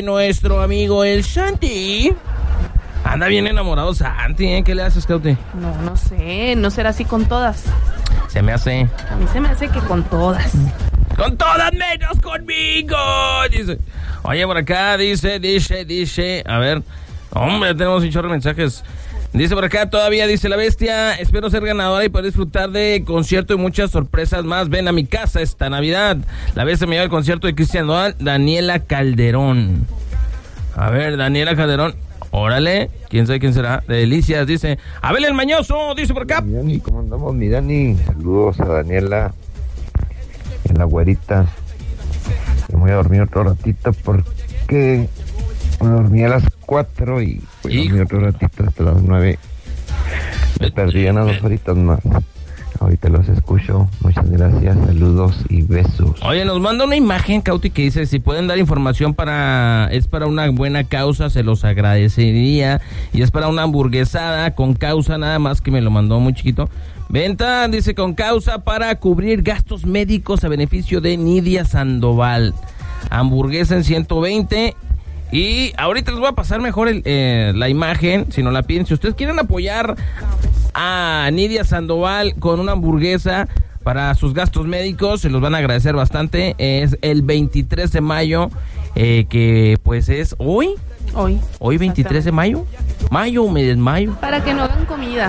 nuestro amigo el Santi. Anda bien enamorado Santi, ¿eh? ¿Qué le haces, Cauti? No sé, no será así con todas. Se me hace. A mí se me hace que con todas. Con todas menos conmigo, dice. Oye, por acá dice, a ver, hombre, tenemos un chorro de mensajes. Dice por acá, todavía dice la bestia, espero ser ganadora y poder disfrutar de concierto y muchas sorpresas más. Ven a mi casa esta Navidad. La bestia me lleva al concierto de Cristian Nodal, Daniela Calderón. A ver, Daniela Calderón, órale, quién sabe quién será. De Delicias, dice. Abel el Mañoso, dice por acá. Mi Dani, ¿cómo andamos, mi Dani? Saludos a Daniela, en la güerita. Me voy a dormir otro ratito porque me dormí a las 4 y voy a dormir otro ratito hasta las 9. Me perdí unas 2 horitas más. Ahorita los escucho. Muchas gracias, saludos y besos. Oye, nos manda una imagen, Cauti, que dice, si pueden dar información es para una buena causa, se los agradecería. Y es para una hamburguesada con causa, nada más, que me lo mandó muy chiquito. Venta, dice, con causa para cubrir gastos médicos a beneficio de Nidia Sandoval. Hamburguesa en 120. Y ahorita les voy a pasar mejor la imagen, si no la piden. Si ustedes quieren apoyar a Nidia Sandoval con una hamburguesa para sus gastos médicos, se los van a agradecer bastante. Es el 23 de mayo, que pues es hoy. Hoy 23 de mayo. Mayo, mayo. Para que no hagan comida.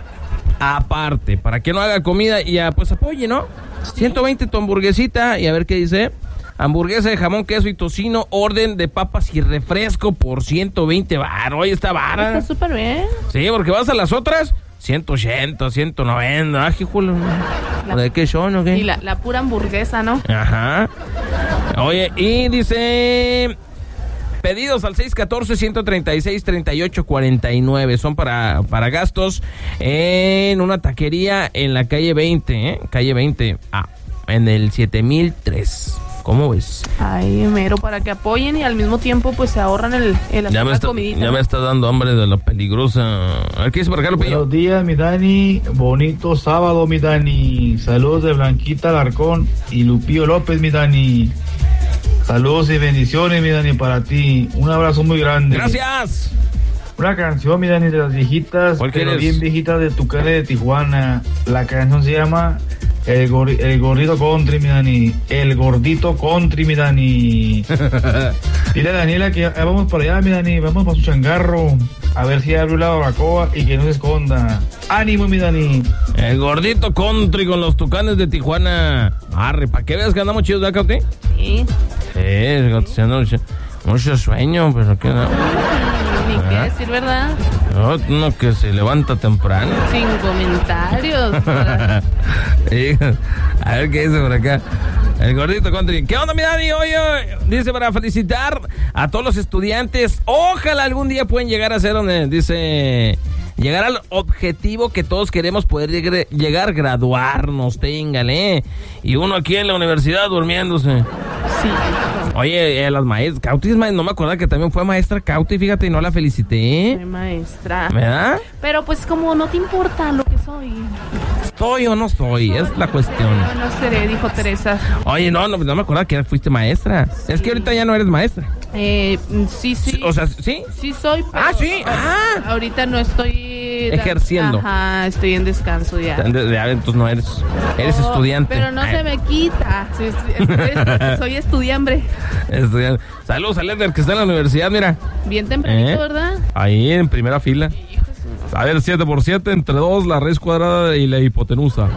Aparte, para que no haga comida y pues apoye, ¿no? 120 tu hamburguesita y a ver qué dice. Hamburguesa de jamón, queso y tocino, orden de papas y refresco por 120 baros. Oye, está vara. Está súper bien. Sí, porque vas a las otras 180, 190. Ay, híjole. ¿De qué son o qué? Y la pura hamburguesa, ¿no? Ajá. Oye, y dice... Pedidos al 614-136-3849. Son para gastos en una taquería en la calle 20, ¿eh? Calle 20, en el 7003. ¿Cómo ves? Ay, mero, para que apoyen y al mismo tiempo pues se ahorran la comidita. Ya me está dando hambre de la peligrosa. A ver, ¿qué dice por acá, Lupillo? Buenos días, mi Dani. Bonito sábado, mi Dani. Saludos de Blanquita Alarcón y Lupillo López, mi Dani. Saludos y bendiciones, mi Dani, para ti. Un abrazo muy grande. ¡Gracias! Una canción, mi Dani, de las viejitas, pero bien viejitas de Tucane de Tijuana. La canción se llama El Gordito Country, mi Dani. El Gordito Country, mi Dani. Dile a Daniela que ya vamos para allá, mi Dani. Vamos para su changarro. A ver si abre la barbacoa y que no se esconda. ¡Ánimo, mi Dani! El Gordito Country con los Tucanes de Tijuana. Arre, para que veas que andamos chidos, ¿verdad, Cauti? Sí. Sí, mucho sueño, pero que no. Ni qué decir, ¿verdad? No, que se levanta temprano. Sin comentarios. A ver qué dice por acá. El Gordito Country. ¿Qué onda, mi Dani? Oye, dice, para felicitar a todos los estudiantes. Ojalá algún día puedan llegar a ser donde dice... Llegar al objetivo que todos queremos, poder llegar, graduarnos, téngale. Y uno aquí en la universidad durmiéndose. Sí. Oye, las maestras, Cauti, no me acordaba que también fue maestra Cauti, fíjate, y no la felicité. Soy maestra. ¿Verdad? Pero pues como no te importa lo que soy. ¿Soy o no soy? Es la cuestión. No seré, dijo Teresa. Oye, no me acordaba que fuiste maestra. Sí. Es que ahorita ya no eres maestra. Sí. O sea, ¿sí? Sí soy, pero sí. Ahorita no estoy ejerciendo. Ajá, estoy en descanso ya. Entonces no eres estudiante. Pero no se me quita. Soy estudiambre. Saludos a Leder, que está en la universidad, mira. Bien tempranito, ¿verdad? Ahí en primera fila. A ver, 7x7, entre 2, la raíz cuadrada y la hipotenusa.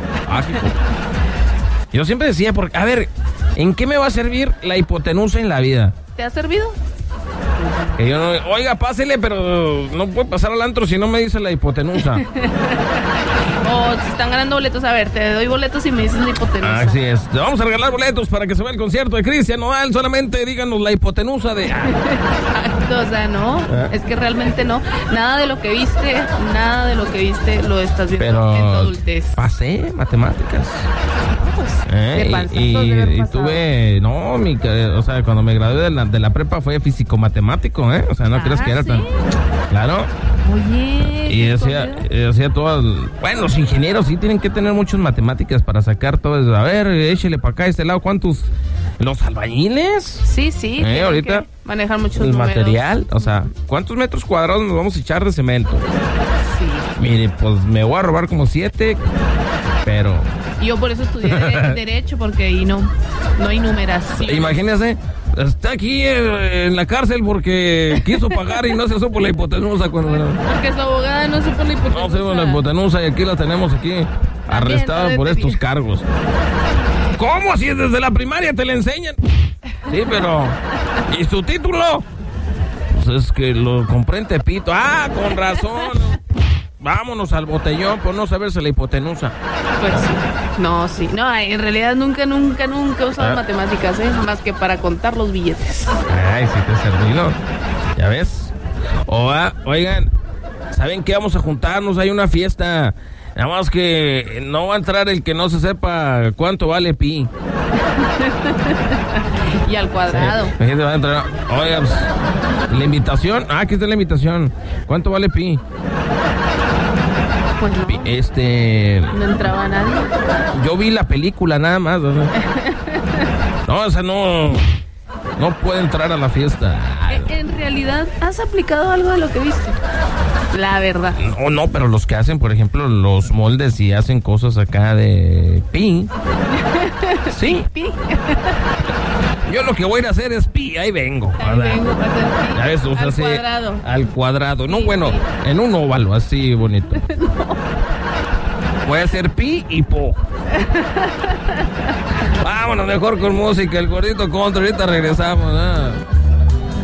Yo siempre decía, a ver, ¿en qué me va a servir la hipotenusa en la vida? ¿Te ha servido? Que yo no, oiga, pásele, pero no puede pasar al antro si no me dice la hipotenusa. O si están ganando boletos, a ver, te doy boletos y me dices la hipotenusa. Así es, te vamos a regalar boletos para que se vea el concierto de Cristian Nodal, solamente díganos la hipotenusa de... Exacto, o sea, no, es que realmente no, nada de lo que viste lo estás viendo pero en tu adultez. Pasé matemáticas. Y tuve, o sea, cuando me gradué de la prepa fue físico-matemático, o sea, no creas que era tan... Claro. Oye. Y hacía todas... Bueno, los ingenieros sí tienen que tener muchas matemáticas para sacar todo eso. A ver, échele para acá, este lado, ¿cuántos ¿Los albañiles? Sí, tienen ahorita que manejar muchos el números. material, o sea, ¿cuántos metros cuadrados nos vamos a echar de cemento? Sí. Mire, pues me voy a robar como 7, pero... Yo por eso estudié Derecho, porque ahí no hay numeración. Imagínese, está aquí en la cárcel porque quiso pagar y no se supo la hipotenusa. Porque su abogada no supo la hipotenusa. No supo la hipotenusa y aquí la tenemos aquí arrestada por estos cargos. ¿Cómo? Si es desde la primaria te la enseñan. Sí, pero... ¿Y su título? Pues es que lo compré en Tepito. Ah, con razón. Vámonos al botellón por no saberse la hipotenusa. Pues sí. No, sí. No, en realidad nunca he usado matemáticas, más que para contar los billetes. Ay, sí te serví, ¿no? ¿Ya ves? Oigan, ¿saben qué? Vamos a juntarnos, hay una fiesta. Nada más que no va a entrar el que no se sepa cuánto vale pi. Y al cuadrado. Sí, la gente va a entrar. Oiga, pues, la invitación. Aquí está la invitación. ¿Cuánto vale pi? Pues no. No entraba nadie. Yo vi la película nada más. O sea. No, o sea, no puede entrar a la fiesta. En realidad, ¿has aplicado algo de lo que viste? La verdad. No, pero los que hacen, por ejemplo, los moldes y hacen cosas acá de pi. Sí. Pi. Yo lo que voy a ir a hacer es pi, ahí vengo. Ahí vengo para hacer pi. Ya ves, o sea, al cuadrado. Al cuadrado. No, Sí, bueno, pi. en un óvalo, así bonito. No. Voy a hacer pi y po. Vámonos mejor con música, el Gordito Country, ahorita regresamos.